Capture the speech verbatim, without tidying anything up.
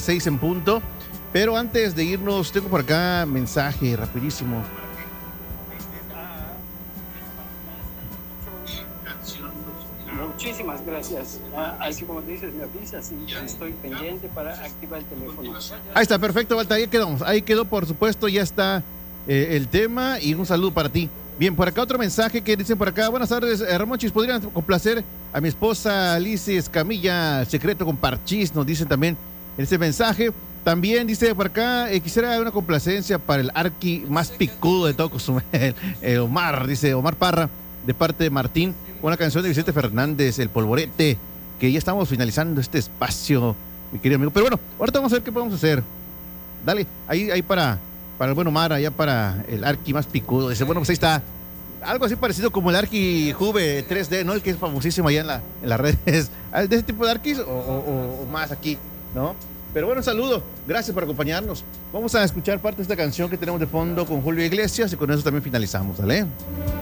seis en punto. Pero antes de irnos, tengo por acá mensaje rapidísimo. Muchísimas gracias. Ah, así como dices, me avisas y estoy pendiente para activar el teléfono. Ahí está, perfecto, Walter. Ahí quedamos. Ahí quedó, por supuesto, ya está eh, el tema y un saludo para ti. Bien, por acá otro mensaje que dicen por acá. Buenas tardes, eh, Ramonchis, ¿podrían complacer a mi esposa Alice Escamilla, secreto con parchís? Nos dicen también en ese mensaje. También dice por acá, eh, quisiera una complacencia para el arqui más picudo de todo Cozumel, eh, Omar, dice Omar Parra, de parte de Martín. Una canción de Vicente Fernández, El Polvorete, que ya estamos finalizando este espacio, mi querido amigo. Pero bueno, ahorita vamos a ver qué podemos hacer. Dale, ahí, ahí para, para el buen Omar, allá para el arqui más picudo. Dice, bueno, pues ahí está. Algo así parecido como el Arqui Juve tres D, ¿no? El que es famosísimo allá en, la, en las redes. ¿De ese tipo de Arquis o, o, o más aquí, no? Pero bueno, un saludo. Gracias por acompañarnos. Vamos a escuchar parte de esta canción que tenemos de fondo con Julio Iglesias y con eso también finalizamos, ¿vale?